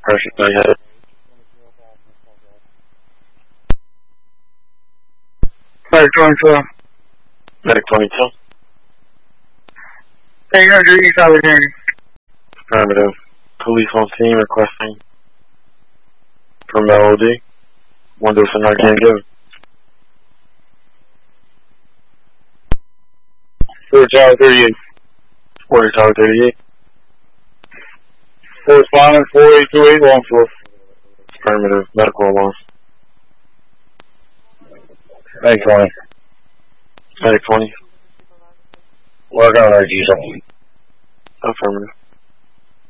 Pressure, go ahead. Medic 22. Medic 22. Hey, you're under East Allegheny. Affirmative. Police on scene requesting from LOD. One dose of Narcan given. 4 Tower 38. 40 Tower 38. Correspondent 4828 Longforth. Affirmative. Medical alarm. Medic 20. Medic 20. Work on our diesel. Affirmative.